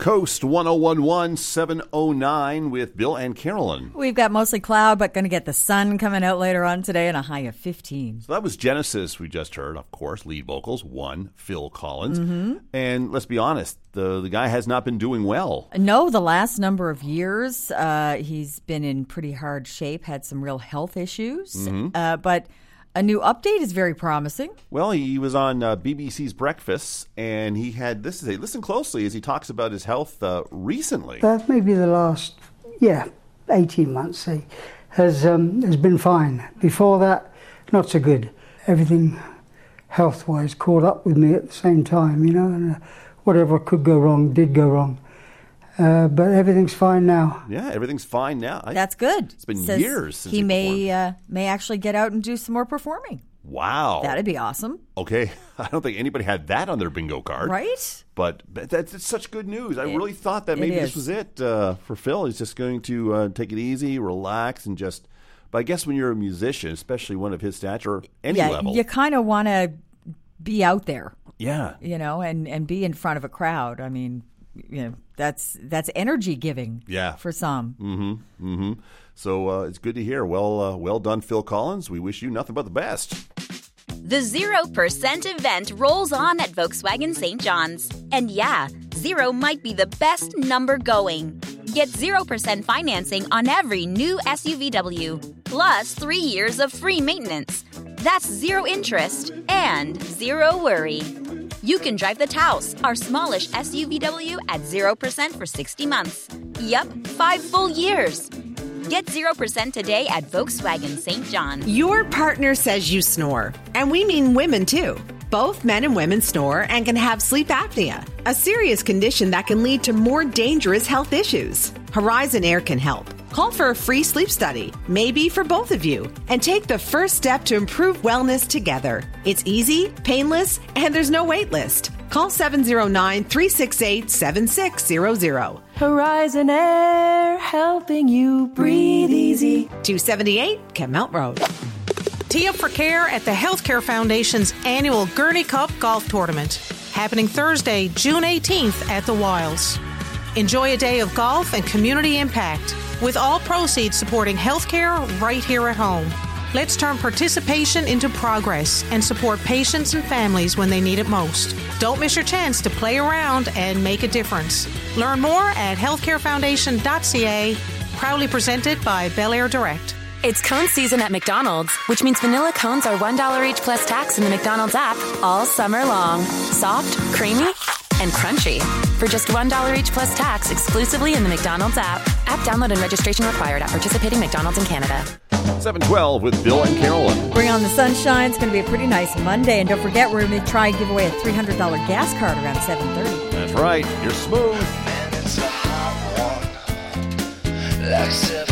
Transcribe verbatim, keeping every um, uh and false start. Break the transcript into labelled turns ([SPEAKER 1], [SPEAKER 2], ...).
[SPEAKER 1] Coast one oh one point one, seven oh nine with Bill and Carolyn.
[SPEAKER 2] We've got mostly cloud, but going to get the sun coming out later on today and a high of fifteen.
[SPEAKER 1] So that was Genesis we just heard, of course, lead vocals, one, Phil Collins.
[SPEAKER 2] Mm-hmm.
[SPEAKER 1] And let's be honest, the, the guy has not been doing well.
[SPEAKER 2] No, the last number of years, uh, he's been in pretty hard shape, had some real health issues.
[SPEAKER 1] Mm-hmm.
[SPEAKER 2] Uh, but a new update is very promising.
[SPEAKER 1] Well, he was on uh, B B C's Breakfast, and he had this to say. Listen closely as he talks about his health uh, recently.
[SPEAKER 3] Uh, maybe the last, yeah, eighteen months, say, has um, has been fine. Before that, not so good. Everything health-wise caught up with me at the same time, you know, and uh, whatever could go wrong did go wrong. Uh, but everything's fine now.
[SPEAKER 1] Yeah, everything's fine now. I,
[SPEAKER 2] That's good.
[SPEAKER 1] It's been
[SPEAKER 2] Says
[SPEAKER 1] years since
[SPEAKER 2] he,
[SPEAKER 1] he
[SPEAKER 2] may uh, may actually get out and do some more performing.
[SPEAKER 1] Wow.
[SPEAKER 2] That'd be awesome.
[SPEAKER 1] Okay. I don't think anybody had that on their bingo card.
[SPEAKER 2] Right?
[SPEAKER 1] But that's, that's such good news. I
[SPEAKER 2] It-
[SPEAKER 1] really thought that
[SPEAKER 2] it
[SPEAKER 1] maybe
[SPEAKER 2] is.
[SPEAKER 1] this was it uh, for Phil. He's just going to uh, take it easy, relax, and just... But I guess when you're a musician, especially one of his stature, any
[SPEAKER 2] yeah,
[SPEAKER 1] level...
[SPEAKER 2] you kind of want to be out there,
[SPEAKER 1] Yeah.
[SPEAKER 2] you know, and, and be in front of a crowd. I mean, you know, that's that's energy giving.
[SPEAKER 1] Yeah.
[SPEAKER 2] For some.
[SPEAKER 1] Mm-hmm. Mm-hmm. So uh, it's good to hear. Well, uh, well done, Phil Collins. We wish you nothing but the best.
[SPEAKER 4] The zero percent event rolls on at Volkswagen Saint John's. And yeah, zero might be the best number going. Get zero percent financing on every new S U V W, plus three years of free maintenance. That's zero interest and zero worry. You can drive the Taos, our smallish S U V W, at zero percent for sixty months. Yup, five full years. Get zero percent today at Volkswagen Saint John.
[SPEAKER 5] Your partner says you snore, and we mean women too. Both men and women snore and can have sleep apnea, a serious condition that can lead to more dangerous health issues. Horizon Air can help. Call for a free sleep study, maybe for both of you, and take the first step to improve wellness together. It's easy, painless, and there's no wait list. Call seven oh nine, three six eight, seven six zero zero.
[SPEAKER 6] Horizon Air, helping you breathe easy.
[SPEAKER 5] two seventy-eight Kemelt Road.
[SPEAKER 7] Tee up for care at the Healthcare Foundation's annual Gurney Cup Golf Tournament, happening Thursday, June eighteenth at the Wilds. Enjoy a day of golf and community impact, with all proceeds supporting healthcare right here at home. Let's turn participation into progress and support patients and families when they need it most. Don't miss your chance to play around and make a difference. Learn more at healthcare foundation dot c a, proudly presented by Bel Air Direct.
[SPEAKER 8] It's cone season at McDonald's, which means vanilla cones are one dollar each plus tax in the McDonald's app all summer long. Soft, creamy, and crunchy. For just one dollar each plus tax exclusively in the McDonald's app. App download and registration required at participating McDonald's in Canada.
[SPEAKER 1] seven twelve with Bill and Carolyn.
[SPEAKER 2] Bring on the sunshine. It's going to be a pretty nice Monday. And don't forget, we're going to try and give away a three hundred dollars gas card around seven thirty.
[SPEAKER 1] That's right. You're smooth.
[SPEAKER 9] Man, it's a hot one. Like seven